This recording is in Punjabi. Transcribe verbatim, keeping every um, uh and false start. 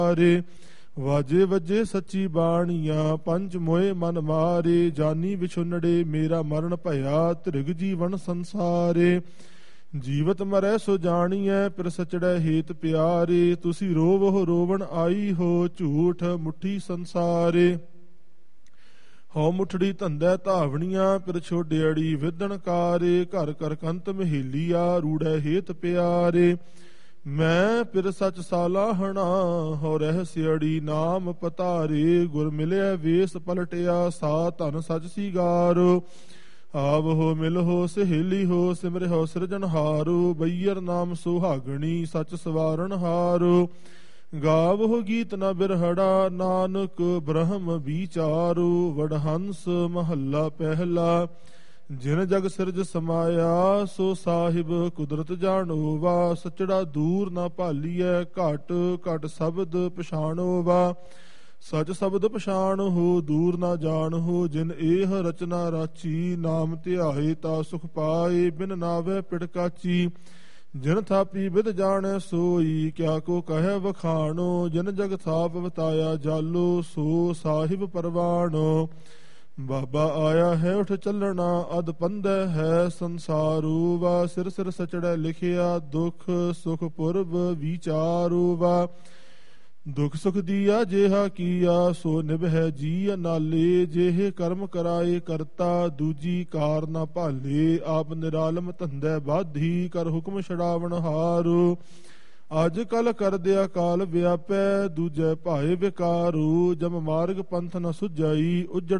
ਹਾਰੇ। ਵਾਜੇ ਵਜੇ ਸੱਚੀ ਬਾਣੀਆਂ ਪੰਜ ਮੋਏ ਮਨ ਮਾਰੇ। ਜਾਨੀ ਵਿਛੁੰਨੜੇ ਮੇਰਾ ਮਰਨ ਭਇਆ ਧ੍ਰਿਗ ਜੀਵਨ ਸੰਸਾਰੇ। ਜੀਵਤ ਮਰੈ ਸੋ ਜਾਣੀਐ ਪਿਰ ਸਚੜੈ ਹੇਤ ਪਿਆਰੇ। ਤੁਸੀਂ ਰੋਵਹੁ ਰੋਵਣ ਆਈ ਹੋ ਝੂਠ ਮੁੱਠੀ ਸੰਸਾਰੇ। ਹਉ ਮੁੱਠੜੀ ਧੰਦੈ ਧਾਵਣੀਆਂ ਪਿਰ ਛੋਡਿਆੜੀ ਵਿਦਣ ਕਾਰੇ। ਘਰ ਕਰ ਕੰਤ ਮਹੇਲੀਆ ਰੂੜੈ ਹੇਤ ਪਿਆਰੇ। ਮੈਂ ਪਿਰ ਸਚ ਸਾਲਾਹਣਾ ਹਉ ਰਹਿ ਸਿਆੜੀ ਨਾਮ ਪਤਾਰੇ। ਗੁਰ ਮਿਲਿਆ ਵੇਸ ਪਲਟਿਆ ਸਾ ਧਨ ਸਚ ਸੀਗਾਰੋ। ਆਵਹੋ ਮਿਲਹੋ ਸਹੇਲੀ ਹੋ ਸਿਮਰਿਓ ਸਿਰਜਣਹਾਰੋ। ਬਈਅਰ ਨਾਮ ਸੁਹਾਗਣੀ ਸਚ ਸਵਾਰਨ ਹਾਰੋ। ਗਾਵਹੁ ਗੀਤ ਨ ਬਿਰਹੜਾ ਨਾਨਕ ਬ੍ਰਹਮ ਵਿਚਾਰੋ। ਵਡਹੰਸ ਮਹੱਲਾ ਪਹਿਲਾ। ਜਿਨ ਜਗ ਸਿਰਜ ਸਮਾਇਆ ਸੋ ਸਾਹਿਬ ਕੁਦਰਤ ਜਾਣੋ ਵਾ। ਸਚੜਾ ਦੂਰ ਨਾ ਭਾਲੀਐ ਘਟ ਘਟ ਸ਼ਬਦ ਪਛਾਣੋ ਵਾ। ਸਚ ਸ਼ਬਦ ਪਛਾਣੋ ਦੂਰ ਨਾ ਜਾਣੋ। ਜਿਨ ਇਹ ਰਚਨਾ ਰਾਚੀ ਨਾਮ ਧਿਆਏ ਤਾ ਸੁਖ ਪਾਏ। ਬਿਨ ਨਾਵੇ ਪਿੜਕਾਚੀ ਜਿਨ ਥਾਪੀ ਵਿਦ ਜਾਣੈ ਸੋਈ। ਕਿਆ ਕੋ ਕਹਿ ਵਖਾਣੋ ਜਿਨ ਜਗ ਥਾਪ ਵਤਾਇਆ ਜਾਲੋ। ਸੋ ਸਾਹਿਬ ਪਰਵਾਣੋ। ਬਾਬਾ ਆਇਆ ਹੈ ਉਠ ਚੱਲਣਾ ਅਦ ਪੰਦੈ ਹੈ ਸੰਸਾਰੂ ਵਾ। ਸਿਰ ਸਿਰ ਸਚੜੈ ਲਿਖਿਆ ਦੁਖ ਸੁਖ ਪੁਰਬ ਵਿਚਾਰੂ ਵਾ। ਦੁਖ ਸੁਖ ਦੀਆ ਜੇਹਾ ਕੀਆ ਸੋ ਨਿਭੈ ਜੀ ਨਾਲੇ। ਜਿਹੇ ਕਰਮ ਕਰਾਏ ਕਰਤਾ ਦੂਜੀ ਕਾਰ ਨਾ ਭਾਲੇ। ਆਪ ਨਿਰਾਲਮ ਧੰਦੈ ਬਾਧੀ ਕਰ ਹੁਕਮ ਛਡਾਵਣ ਹਾਰੂ। ਅੱਜ ਕਲ ਕਰਦਿਆ ਕਾਲ ਵਿਆਪੈ ਦੂਜੈ ਭਾਏ ਵਿਕਾਰੂ। ਜਮ ਮਾਰਗ ਪੰਥ ਨ ਸੁਝਾਈ ਉਜੜ